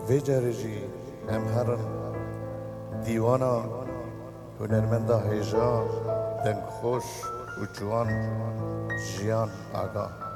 وی جارجی ام هرن دیوانا هنرمندا هیجا دنگ خوش و جوان جیان آگاه